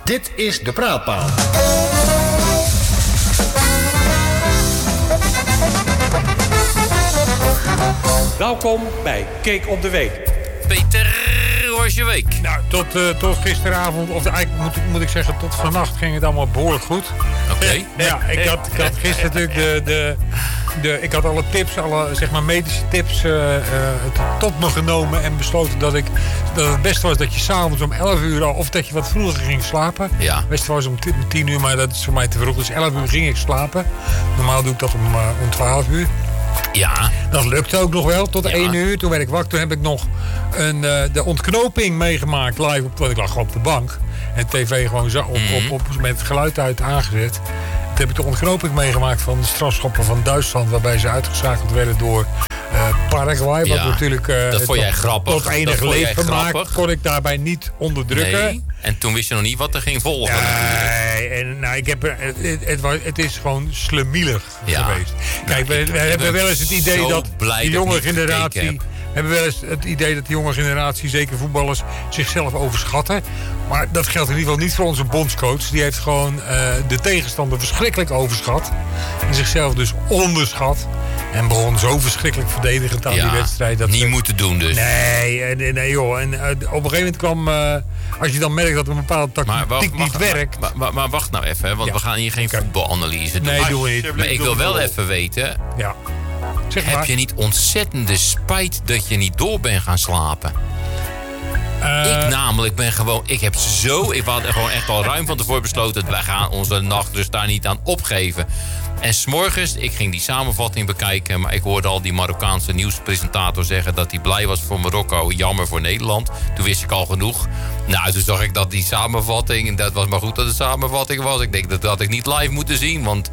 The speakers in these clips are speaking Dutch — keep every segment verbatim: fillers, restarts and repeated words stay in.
Dit is De Praatpaal. Welkom bij Kijk op de Week. Peter, hoe was je week? Nou, tot, uh, tot gisteravond, of eigenlijk moet ik, moet ik zeggen, tot vannacht ging het allemaal behoorlijk goed. Oké. Okay. Ja, ik had, ik had gisteren natuurlijk de, de, de... Ik had alle tips, alle zeg maar medische tips uh, uh, tot me genomen en besloten dat ik... dat het beste was dat je s'avonds om elf uur al, of dat je wat vroeger ging slapen. Ja. Het beste was om tien uur, maar dat is voor mij te vroeg. Dus elf uur ging ik slapen. Normaal doe ik dat om, uh, om twaalf uur. Ja. Dat lukte ook nog wel, tot ja. één uur. Toen werd ik wakker. Toen heb ik nog een, uh, de ontknoping meegemaakt live. Op, want ik lag gewoon op de bank. En de tv gewoon zo op, mm-hmm. op, op, met het geluid uit aangezet. Toen heb ik de ontknoping meegemaakt van de strafschoppen van Duitsland. Waarbij ze uitgeschakeld werden door uh, Paraguay. Wat ja. natuurlijk uh, dat vond jij tot, grappig. tot enig leven maakt. Kon ik daarbij niet onderdrukken. Nee. En toen wist je nog niet wat er ging volgen. Nee, en, nou, ik heb, het, het, was, het is gewoon slemielig ja. geweest. Kijk, nou, we, we hebben wel eens het idee dat de jonge generatie... We hebben wel eens het idee dat de jonge generatie, zeker voetballers, zichzelf overschatten. Maar dat geldt in ieder geval niet voor onze bondscoach. Die heeft gewoon uh, de tegenstander verschrikkelijk overschat. En zichzelf dus onderschat. En begon zo verschrikkelijk verdedigend aan ja, die wedstrijd. Dat niet we... moeten doen dus. Nee, nee, nee joh. En uh, op een gegeven moment kwam... Uh, als je dan merkt dat een bepaalde tactiek maar wacht, niet wacht, werkt... Maar, maar, maar wacht nou even, want ja. we gaan hier geen voetbalanalyse doen. Nee, doen we niet. Maar ik wil wel even weten... Ja. Zeg heb maar. je niet ontzettende spijt dat je niet door bent gaan slapen? Uh, ik namelijk ben gewoon... Ik heb zo... Ik had gewoon echt al ruim van tevoren besloten... wij gaan onze nachtrust daar niet aan opgeven. En 's morgens, ik ging die samenvatting bekijken... maar ik hoorde al die Marokkaanse nieuwspresentator zeggen... dat hij blij was voor Marokko, jammer voor Nederland. Toen wist ik al genoeg. Nou, toen zag ik dat die samenvatting... en dat was maar goed dat het samenvatting was. Ik denk dat dat had ik niet live moeten zien, want...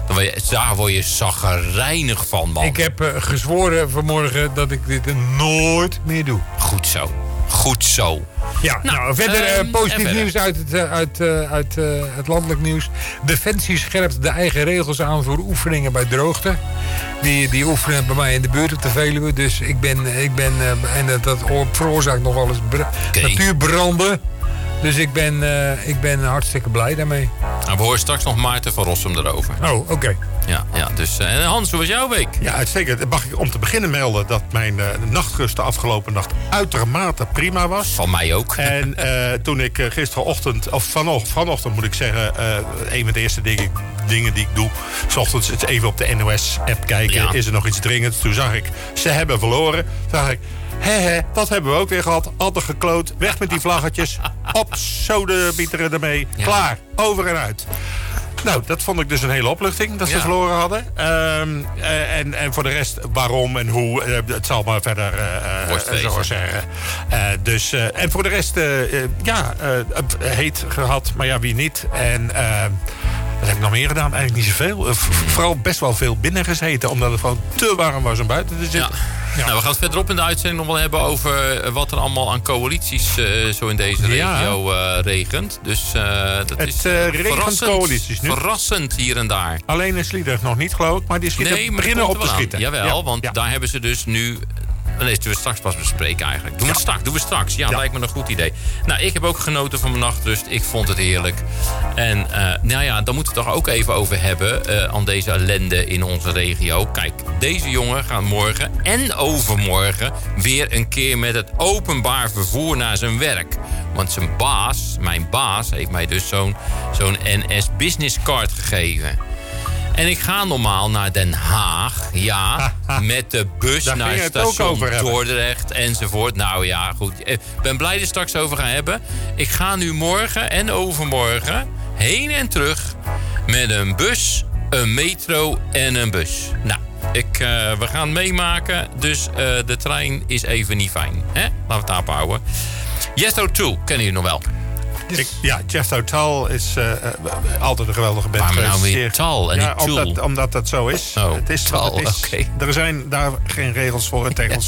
daar word je chagrijnig van, man. Ik heb uh, gezworen vanmorgen dat ik dit nooit meer doe. Goed zo. Goed zo. Ja, nou, nou verder uh, positief nieuws uit, het, uh, uit, uh, uit uh, het landelijk nieuws. Defensie scherpt de eigen regels aan voor oefeningen bij droogte. Die, die oefenen bij mij in de buurt op de Veluwe. Dus ik ben... Ik ben uh, en dat, dat veroorzaakt nog wel eens br- okay. natuurbranden. Dus ik ben, uh, ik ben hartstikke blij daarmee. Nou, we horen straks nog Maarten van Rossum erover. Oh, oké. Okay. Ja, ja, dus, uh, en Hans, hoe was jouw week? Ja, uitstekend. Mag ik om te beginnen melden dat mijn uh, nachtrust de afgelopen nacht uitermate prima was. Van mij ook. En uh, toen ik uh, gisterochtend, of vanochtend, vanochtend moet ik zeggen... Uh, een van de eerste dingen, dingen die ik doe... 's ochtends even op de N O S-app kijken. Ja. Is er nog iets dringends? Toen zag ik, ze hebben verloren. Toen zag ik... Hé, hé, dat hebben we ook weer gehad. Altijd gekloot. Weg met die vlaggetjes. Op, sodebieteren ermee. Ja. Klaar. Over en uit. Nou, dat vond ik dus een hele opluchting. Dat ze ja. verloren hadden. Um, uh, en, en voor de rest, waarom en hoe. Uh, het zal maar verder uh, zo zeggen. Uh, dus, uh, en voor de rest, uh, uh, ja, uh, heet gehad. Maar ja, wie niet. En... Uh, wat heb ik nog meer gedaan? Eigenlijk niet zoveel. Uh, vooral best wel veel binnen gezeten. Omdat het gewoon te warm was om buiten te zitten. Ja. Ja. Nou, we gaan het verderop in de uitzending nog wel hebben over wat er allemaal aan coalities uh, zo in deze regio uh, regent. Dus uh, dat het, is uh, regent coalities nu. Verrassend hier en daar. Alleen in Sliedrecht nog niet, geloof ik. Maar die schieten nee, maar beginnen op te schieten. Jawel, ja. want ja. daar hebben ze dus nu... Nee, dat we straks pas bespreken eigenlijk. Doen we ja. het straks, doen we straks. Ja, ja, lijkt me een goed idee. Nou, ik heb ook genoten van mijn nachtrust. Ik vond het heerlijk. En uh, nou ja, dan moeten we het toch ook even over hebben... Uh, aan deze ellende in onze regio. Kijk, deze jongen gaat morgen en overmorgen... weer een keer met het openbaar vervoer naar zijn werk. Want zijn baas, mijn baas, heeft mij dus zo'n, zo'n N S Business Card gegeven... En ik ga normaal naar Den Haag, ja, met de bus daar naar station Dordrecht enzovoort. Nou ja, goed. Ik ben blij dat we straks over gaan hebben. Ik ga nu morgen en overmorgen heen en terug met een bus, een metro en een bus. Nou, ik, uh, we gaan meemaken, dus uh, de trein is even niet fijn. Hè? Laten we het daarop houden. Jethro Tull, kennen jullie nog wel? Dus, ik, ja, Jethro Tull is uh, uh, altijd een geweldige band. Maar nou weer Tull en ja, niet Tull? Omdat, omdat dat zo is. Oh, het is Tull, wat het is. Okay. Er zijn daar geen regels voor en tegels.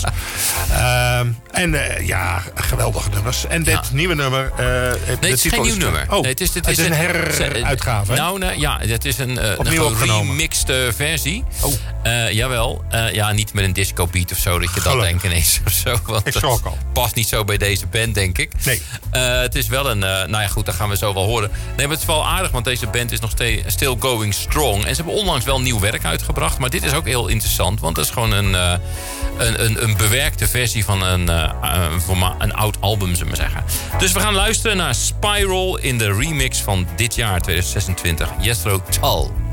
Ja. Uh, en uh, ja, geweldige nummers. En dit ja. nieuwe nummer... Uh, nee, het is geen nieuw is nummer. Oh, nee, het is, het het is een heruitgave. Nou, nou, ja, het is een uh, geremixed uh, versie. Oh. Uh, jawel. Uh, ja, niet met een disco beat of zo, dat je dat denkt ineens of zo. Want ik schrok al. Past niet zo bij deze band, denk ik. Nee. Uh, het is wel een, uh, nou ja, goed, dat gaan we zo wel horen. Nee, maar het is wel aardig, want deze band is nog steeds still going strong. En ze hebben onlangs wel nieuw werk uitgebracht. Maar dit is ook heel interessant, want dat is gewoon een, uh, een, een, een bewerkte versie van een, uh, een, een oud album, zullen we maar zeggen. Dus we gaan luisteren naar Spiral in de remix van dit jaar, tweeduizend zesentwintig. Jethro Tull.